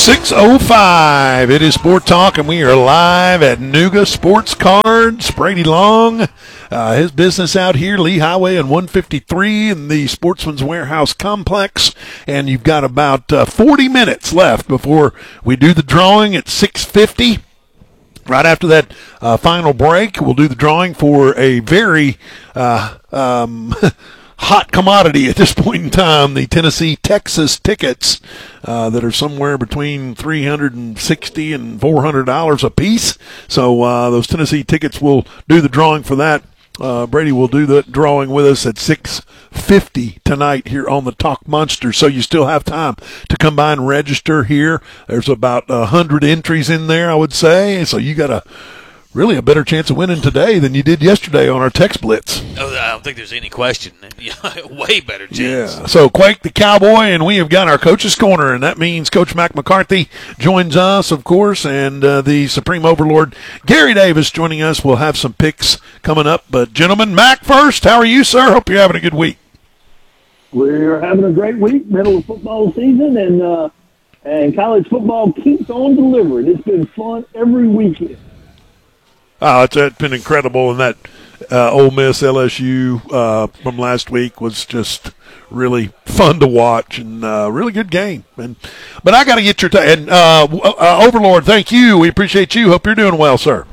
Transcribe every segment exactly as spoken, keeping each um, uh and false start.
six oh five. It is Sport Talk, and we are live at Nuga Sports Cards. Brady Long, uh, his business out here, Lee Highway and one fifty-three in the Sportsman's Warehouse Complex. And you've got about uh, forty minutes left before we do the drawing at six fifty. Right after that uh, final break, we'll do the drawing for a very uh, um, hot commodity at this point in time, the Tennessee-Texas tickets uh, that are somewhere between three hundred sixty dollars and four hundred dollars a piece. So uh, those Tennessee tickets, will do the drawing for that. Uh, Brady will do the drawing with us at six fifty tonight here on the Talk Monster. So you still have time to come by and register here. There's about one hundred entries in there, I would say. So you got a really a better chance of winning today than you did yesterday on our text blitz. Oh, I don't think there's any question. Way better chance. Yeah. So Quake the Cowboy, and we have got our Coach's Corner, and that means Coach Mac McCarthy joins us, of course, and uh, the Supreme Overlord Gary Davis joining us. We'll have some picks coming up. But, gentlemen, Mac first. How are you, sir? Hope you're having a good week. We're having a great week, middle of football season, and uh, and college football keeps on delivering. It's been fun every weekend. Oh, it's, it's been incredible, and that uh, Ole Miss L S U uh, from last week was just really fun to watch, and uh, really good game. And but I got to get your t- and uh, uh, Overlord, thank you. We appreciate you. Hope you're doing well, sir.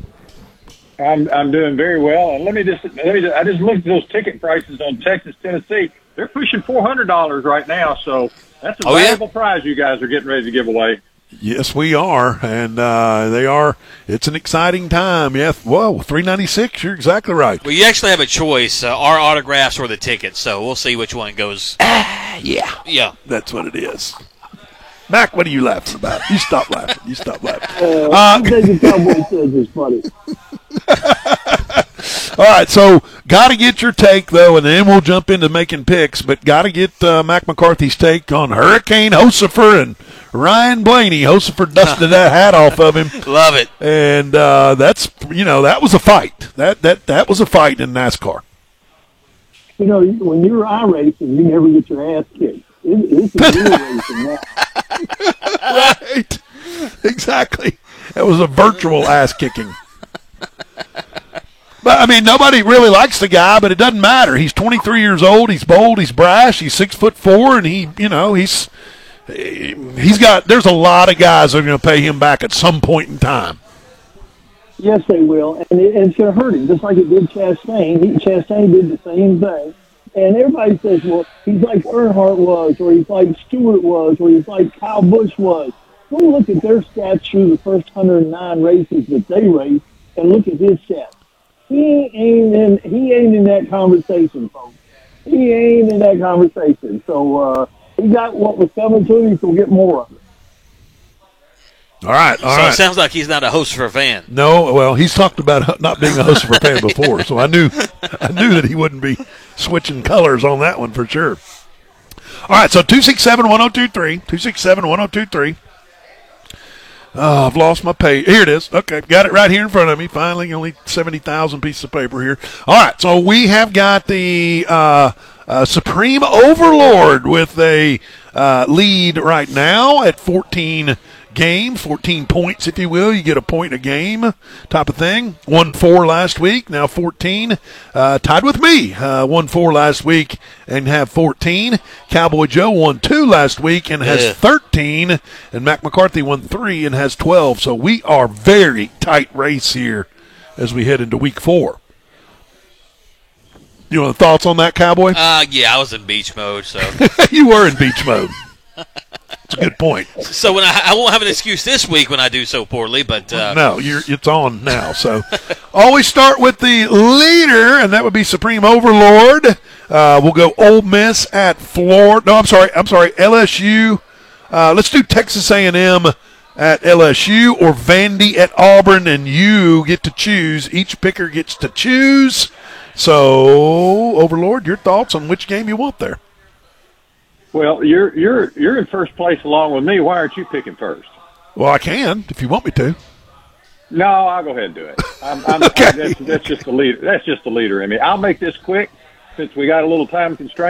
I'm I'm doing very well, and let me just let me just, I just looked at those ticket prices on Texas Tennessee. They're pushing four hundred dollars right now, so that's a oh, valuable yeah? prize you guys are getting ready to give away. Yes, we are, and uh, they are. It's an exciting time. Yeah, whoa, three ninety-six. You're exactly right. Well, you actually have a choice: uh, our autographs or the tickets. So we'll see which one goes. Ah, yeah, yeah, that's what it is. Mac, what are you laughing about? You stop laughing. You stop laughing. Uh, Uh, I think the Cowboy says it's funny. All right, so got to get your take, though, and then we'll jump into making picks, but got to get uh, Mac McCarthy's take on Hurricane Hocefer and Ryan Blaney. Hocefer dusted that hat off of him. Love it. And uh, that's, you know, that was a fight. That that that was a fight in NASCAR. You know, when you're iRacing, you never get your ass kicked. It, it's a real racing now. Right. Exactly. That was a virtual ass kicking. But, I mean, nobody really likes the guy, but it doesn't matter. He's twenty-three years old. He's bold. He's brash. He's six foot four, and he, you know, he's he's got. There's a lot of guys that are going to pay him back at some point in time. Yes, they will, and, it, and it's going to hurt him, just like it did Chastain. He, Chastain did the same thing, and everybody says, "Well, he's like Earnhardt was, or he's like Stewart was, or he's like Kyle Busch was." Go look at their stats through the first one hundred nine races that they raced, and look at his stats. He ain't in. He ain't in that conversation, folks. He ain't in that conversation. So uh, he got what was coming to him. He's gonna get more of it. All right. All so right. it sounds like he's not a host for a fan. No. Well, he's talked about not being a host for a fan before, so I knew I knew that he wouldn't be switching colors on that one for sure. All right. So two six seven one zero two three two six seven one zero two three. Oh, I've lost my page. Here it is. Okay, got it right here in front of me. Finally, only seventy thousand pieces of paper here. All right, so we have got the uh, uh, Supreme Overlord with a uh, lead right now at fourteen games, fourteen points, if you will. You get a point a game type of thing. Won four last week, now fourteen. Uh, tied with me. Uh, won four last week and have fourteen. Cowboy Joe won two last week and has yeah. thirteen. And Mac McCarthy won three and has twelve. So we are very tight race here as we head into week four. You want thoughts on that, Cowboy? Uh, yeah, I was in beach mode, so. You were in beach mode. That's a good point. So when I, I won't have an excuse this week when I do so poorly, but uh, no, you're it's on now. So always start with the leader, and that would be Supreme Overlord. Uh, we'll go Ole Miss at Florida. No, I'm sorry, I'm sorry, L S U. Uh, let's do Texas A and M at L S U or Vandy at Auburn, and you get to choose. Each picker gets to choose. So Overlord, your thoughts on which game you want there? Well, you're you're you're in first place along with me. Why aren't you picking first? Well, I can if you want me to. No, I'll go ahead and do it. I'm, I'm, Okay. I'm, that's, that's just the leader. That's just the leader in me. I'll make this quick since we got a little time constraint.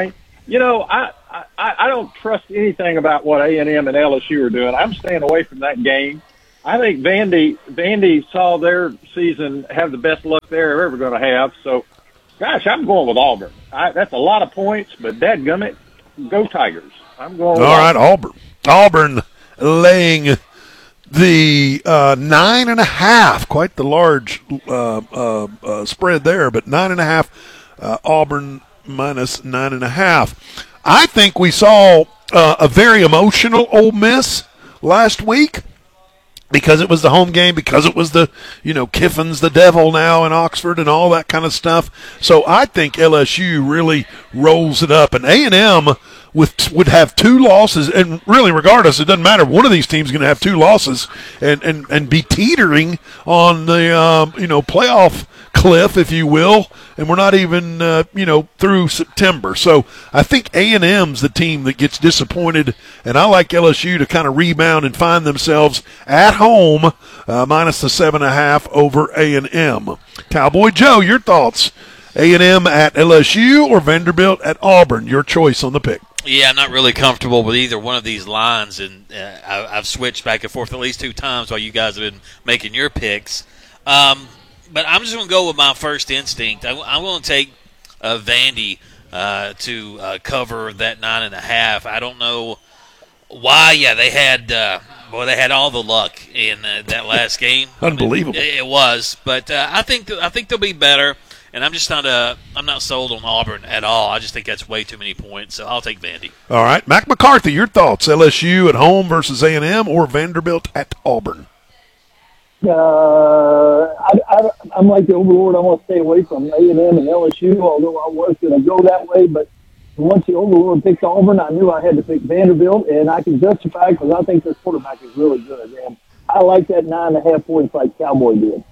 You know, I, I, I don't trust anything about what A and M and L S U are doing. I'm staying away from that game. I think Vandy Vandy saw their season have the best luck they're ever going to have. So, gosh, I'm going with Auburn. I, that's a lot of points, but dadgummit, go Tigers. I'm going with All right, Auburn. Auburn. Auburn laying the uh, nine and a half. Quite the large uh, uh, uh, spread there, but nine and a half. Uh, Auburn minus nine and a half. I think we saw uh, a very emotional Ole Miss last week. Because it was the home game, because it was the, you know, Kiffin's the devil now in Oxford and all that kind of stuff. So I think L S U really rolls it up. And A and M with, would have two losses, and really regardless, it doesn't matter. One of these teams is going to have two losses and, and, and be teetering on the, um, you know, playoff cliff, if you will, and we're not even, uh, you know, through September. So I think A and M's the team that gets disappointed, and I like L S U to kind of rebound and find themselves at home, uh, minus the seven and a half over A and M. Cowboy Joe, your thoughts? A and M at L S U or Vanderbilt at Auburn? Your choice on the pick. Yeah, I'm not really comfortable with either one of these lines, and uh, I, I've switched back and forth at least two times while you guys have been making your picks. Um, But I'm just going to go with my first instinct. I, I'm going to take uh, Vandy uh, to uh, cover that nine and a half. I don't know why. Yeah, they had uh, boy, they had all the luck in uh, that last game. Unbelievable. I mean, it, it was, but uh, I think th- I think they'll be better. And I'm just not uh, I'm not sold on Auburn at all. I just think that's way too many points. So I'll take Vandy. All right, Mac McCarthy, your thoughts? L S U at home versus A and M or Vanderbilt at Auburn? Uh, I, I, I'm like the overlord. I want to stay away from A and M and L S U, although I was going to go that way. But once the overlord picked Auburn, I knew I had to pick Vanderbilt, and I can justify it because I think their quarterback is really good. And I like that nine and a half points like Cowboy did.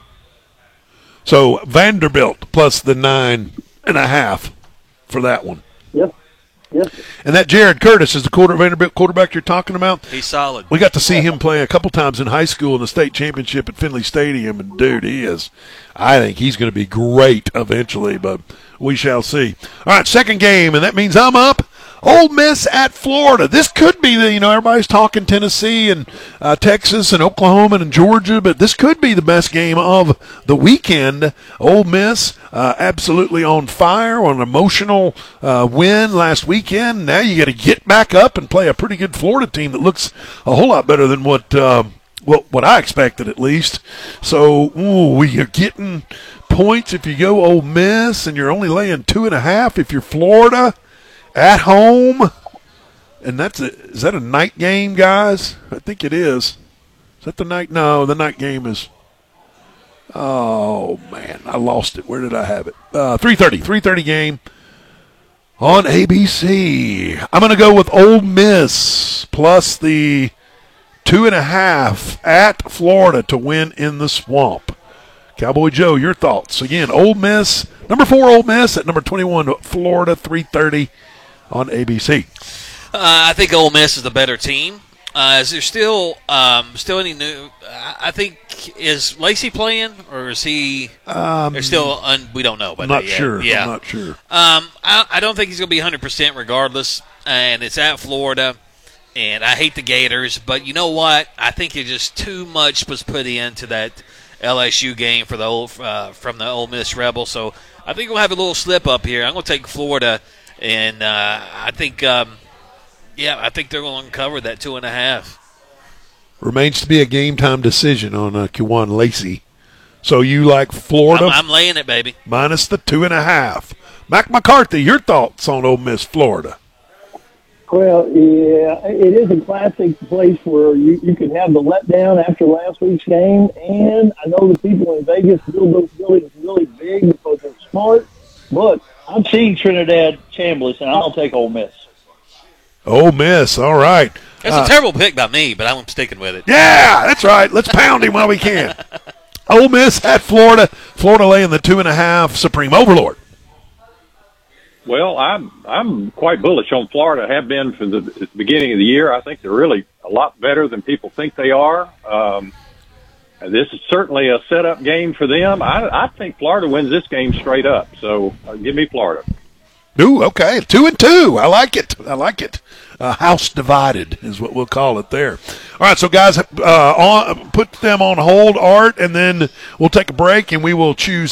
So Vanderbilt plus the nine and a half for that one. Yes. Yes. And that Jared Curtis is the quarter Vanderbilt quarterback you're talking about. He's solid. We got to see him play a couple times in high school in the state championship at Finley Stadium, and dude, he is. I think he's going to be great eventually, but we shall see. All right, second game, and that means I'm up. Ole Miss at Florida. This could be the, you know, everybody's talking Tennessee and uh, Texas and Oklahoma and Georgia, but this could be the best game of the weekend. Ole Miss uh, absolutely on fire on an emotional uh, win last weekend. Now you got to get back up and play a pretty good Florida team that looks a whole lot better than what uh, what, what I expected at least. So ooh, we are getting points if you go Ole Miss, and you're only laying two and a half if you're Florida. At home, and that's a, is that a night game, guys? I think it is. Is that the night? No, the night game is. Oh man, I lost it. Where did I have it? Uh, three thirty, three thirty game on A B C. I'm going to go with Ole Miss plus the two and a half at Florida to win in the Swamp. Cowboy Joe, your thoughts again? Ole Miss, number four, Ole Miss at number twenty-one, Florida, three thirty. On A B C. Uh, I think Ole Miss is the better team. Uh, is there still um, still any new? I think is Lacey playing or is he? Um, They're still un, we don't know. But I'm not yet. sure. Yeah, I'm not sure. Um, I, I don't think he's going to be one hundred percent regardless. And it's at Florida, and I hate the Gators, but you know what? I think it just too much was put into that L S U game for the old uh, from the Ole Miss Rebels. So I think we'll have a little slip up here. I'm going to take Florida. And uh, I think, um, yeah, I think they're going to cover that two and a half. Remains to be a game time decision on uh, Kewan Lacey. So you like Florida? I'm, I'm laying it, baby. Minus the two and a half. Mac McCarthy, your thoughts on Ole Miss, Florida? Well, yeah, it is a classic place where you, you can have the letdown after last week's game. And I know the people in Vegas build those buildings really big because they're smart, but I'm seeing Trinidad Chambliss, and I'll take Ole Miss. Ole Miss, all right. That's uh, a terrible pick by me, but I'm sticking with it. Yeah, that's right. Let's pound him while we can. Ole Miss at Florida. Florida laying the two and a half. Supreme Overlord. Well, I'm I'm quite bullish on Florida. Have been from the beginning of the year. I think they're really a lot better than people think they are. Um, This is certainly a setup game for them. I, I think Florida wins this game straight up. So uh, give me Florida. Ooh, okay. Two and two. I like it. I like it. Uh, house divided is what we'll call it there. All right, so guys, uh, on, put them on hold, Art, and then we'll take a break and we will choose